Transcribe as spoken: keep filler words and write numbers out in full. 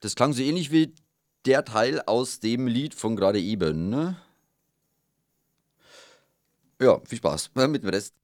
Das klang so ähnlich wie der Teil aus dem Lied von gerade eben, ne? Ja, viel Spaß mit dem Rest.